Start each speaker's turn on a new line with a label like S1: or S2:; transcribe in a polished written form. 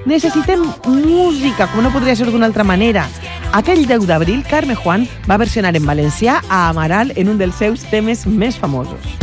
S1: necessitem música, com no podria ser d'una altra manera. Aquell 10 d'abril, Carme Juan va versionar en valencià a Amaral en un dels seus temes més famosos.